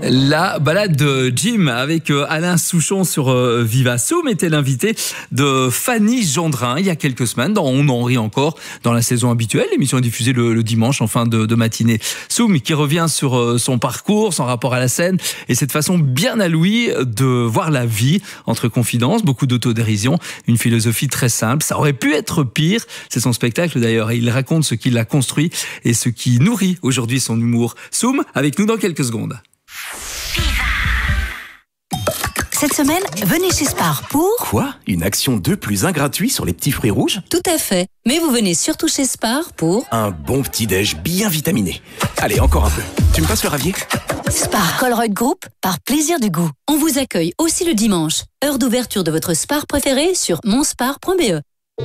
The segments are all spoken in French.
La balade de Jim avec Alain Souchon sur Viva Soum était l'invité de Fanny Gendrin il y a quelques semaines dans On en rit encore dans la saison habituelle. L'émission est diffusée le dimanche en fin de matinée. Soum qui revient sur son parcours, son rapport à la scène et cette façon bien à lui de voir la vie entre confidences, beaucoup d'autodérision, une philosophie très simple. Ça aurait pu être pire. C'est son spectacle d'ailleurs et il raconte ce qui l'a construit et ce qui nourrit aujourd'hui son humour. Soum avec nous dans quelques secondes. Cette semaine, venez chez Spar pour... Quoi ? Une action 2 plus 1 gratuit sur les petits fruits rouges ? Tout à fait. Mais vous venez surtout chez Spar pour... Un bon petit-déj bien vitaminé. Allez, encore un peu. Tu me passes le ravier ? Spar Colruyt Group, par plaisir du goût. On vous accueille aussi le dimanche. Heure d'ouverture de votre Spar préféré sur monspar.be.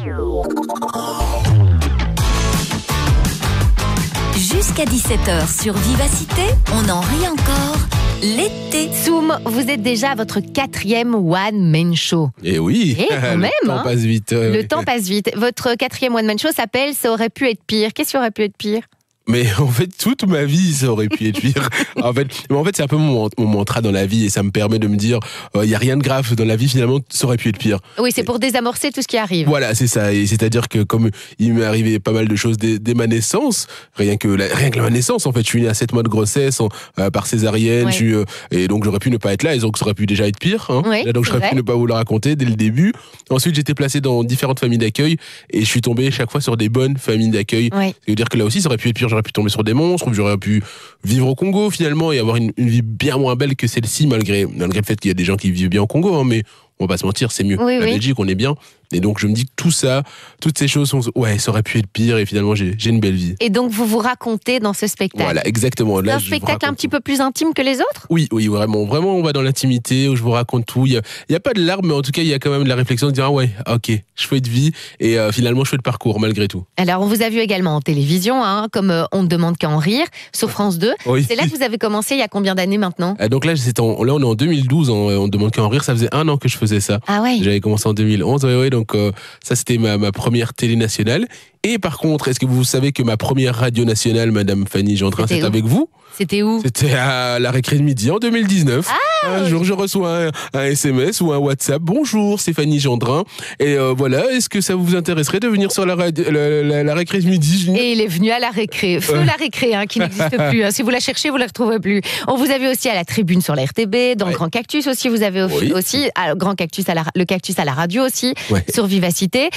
Jusqu'à 17h sur Vivacité, on en rit encore. L'été. Soum, vous êtes déjà à votre 4e One Man Show. Et oui, quand même, le temps passe vite. Le temps passe vite. Votre 4e One Man Show s'appelle « Ça aurait pu être pire ». Qu'est-ce qui aurait pu être pire ? Mais en fait, toute ma vie, ça aurait pu être pire. En fait, c'est un peu mon mantra dans la vie et ça me permet de me dire, il y a rien de grave dans la vie, finalement, ça aurait pu être pire. Oui, c'est pour désamorcer tout ce qui arrive. Voilà, c'est ça. Et c'est-à-dire que comme il m'est arrivé pas mal de choses dès ma naissance, rien que ma naissance, en fait, je suis né à 7 mois de grossesse par césarienne, Ouais. Et donc j'aurais pu ne pas être là, et donc ça aurait pu déjà être pire. Hein. Oui, Là, donc c'est j'aurais vrai. pu ne pas vous le raconter dès le début. Ensuite, j'étais placé dans différentes familles d'accueil et je suis tombé chaque fois sur des bonnes familles d'accueil. Oui. Ça veut dire que là aussi, ça aurait pu être pire. J'aurais pu tomber sur des monstres, ou j'aurais pu vivre au Congo finalement et avoir une vie bien moins belle que celle-ci, malgré le fait qu'il y a des gens qui vivent bien au Congo, hein, mais on va pas se mentir, c'est mieux. Oui, La oui. Belgique, on est bien. Et donc, je me dis que tout ça, toutes ces choses, ça aurait pu être pire et finalement, j'ai une belle vie. Et donc, vous vous racontez dans ce spectacle. Voilà, exactement. C'est Là, un je vous spectacle un raconte petit tout. peu plus intime que les autres ? Oui, vraiment, on va dans l'intimité où je vous raconte tout. Il y a pas de larmes, mais en tout cas, il y a quand même de la réflexion de dire ok, chouette vie et finalement chouette parcours malgré tout. Alors, on vous a vu également en télévision, comme On ne demande qu'à en rire, sur France 2. Oui. C'est là que vous avez commencé il y a combien d'années maintenant ? Donc là, on est en 2012. On demande qu'à en rire. Ça faisait 1 an que je faisais ça. Ah ouais. J'avais commencé en 2011. Ouais, donc ça, c'était ma première télé nationale. Et par contre, est-ce que vous savez que ma première radio nationale, Madame Fanny Gendrin, C'était c'est où ? avec vous ? C'était où ? C'était à la récré de midi en 2019. Un jour, je reçois un SMS ou un WhatsApp. Bonjour, c'est Fanny Gendrin. Et voilà, est-ce que ça vous intéresserait de venir sur la récré de midi ? Et il est venu à la récré. Feu la récré, qui n'existe plus. Si vous la cherchez, vous la retrouverez plus. On vous a vu aussi à la tribune sur la RTB, dans le Grand Cactus aussi. Vous avez Oui. aussi Grand Cactus le Cactus à la radio aussi, Ouais. sur Vivacité.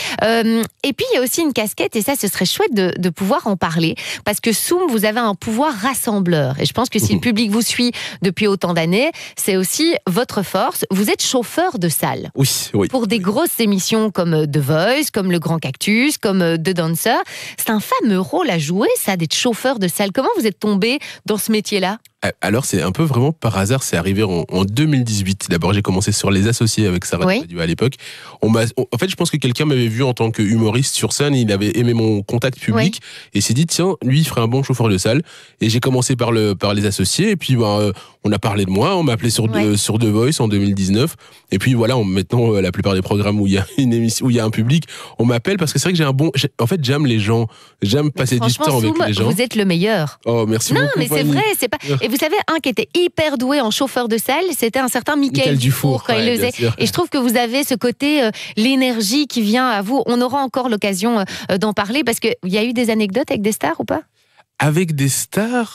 Et puis il y a aussi une casquette, et ça, ce serait chouette de pouvoir en parler, parce que Soum, vous avez un pouvoir rassembleur. Et je pense que si le public vous suit depuis autant d'années, c'est aussi votre force. Vous êtes chauffeur de salle. Oui. Pour des grosses émissions comme The Voice, comme Le Grand Cactus, comme The Dancer. C'est un fameux rôle à jouer, ça, d'être chauffeur de salle. Comment vous êtes tombé dans ce métier-là ? Alors, c'est un peu vraiment par hasard, c'est arrivé en 2018. D'abord, j'ai commencé sur Les Associés avec Sarah Oui. Badiou à l'époque. En fait, je pense que quelqu'un m'avait vu en tant que humoriste sur scène, il avait aimé mon contact public et s'est dit, tiens, lui, il ferait un bon chauffeur de salle. Et j'ai commencé par Les Associés et puis on a parlé de moi, on m'a appelé sur The Voice en 2019. Et puis voilà, maintenant, la plupart des programmes où il y a une émission, où il y a un public, on m'appelle parce que c'est vrai que en fait, j'aime les gens, j'aime passer du temps avec Soum, les gens. vous êtes le meilleur. Oh, merci Non, beaucoup. mais c'est Fanny. vrai, c'est pas. Et vous savez, un qui était hyper doué en chauffeur de salle, c'était un certain Mickaël Dufour quand il le bien faisait. sûr. Et je trouve que vous avez ce côté, l'énergie qui vient à vous. On aura encore l'occasion d'en parler parce qu'il y a eu des anecdotes avec des stars ou pas ? Avec des stars,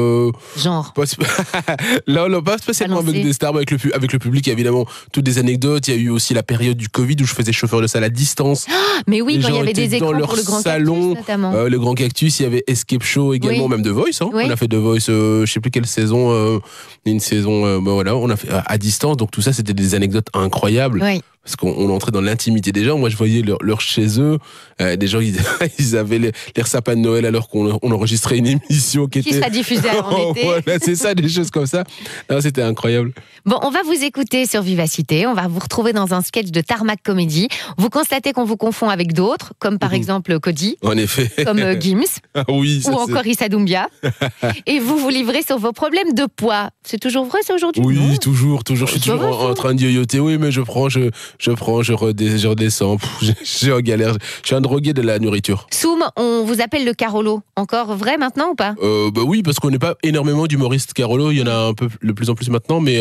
Genre. non, pas spécialement Balancé. avec des stars, mais avec le public, évidemment, toutes des anecdotes. Il y a eu aussi la période du Covid où je faisais chauffeur de salle à distance. Mais oui, Les quand il y gens avait étaient des dans écrans leur pour le Grand salon, Cactus notamment. Le Grand Cactus, il y avait Escape Show également, Oui. même The Voice. Oui. On a fait The Voice, je sais plus quelle saison, une saison, voilà, on a fait à distance. Donc tout ça, c'était des anecdotes incroyables. Oui. Parce qu'on entrait dans l'intimité des gens. Moi, je voyais leur chez eux. Des gens, ils avaient les sapins de Noël alors qu'on enregistrait une émission qui Qui était... sera diffusée en été. Voilà, c'est ça, des choses comme ça. Non, c'était incroyable. Bon, on va vous écouter sur Vivacité. On va vous retrouver dans un sketch de Tarmac Comedy. Vous constatez qu'on vous confond avec d'autres, comme par exemple Cody, En effet. comme Gims, Ah oui, ça, ou c'est- encore Issa Doumbia. Et vous livrez sur vos problèmes de poids. C'est toujours vrai, ça, aujourd'hui ? Oui, Non. toujours. Je suis Ça toujours va, ça en train de yoyoter. Oui, mais je je prends, je redescends. Je suis en galère. Je suis un drogué de la nourriture. Soum, on vous appelle le Carolo. Encore vrai maintenant ou pas? Bah oui, parce qu'on n'est pas énormément d'humoristes Carolo. Il y en a un peu de plus en plus maintenant, mais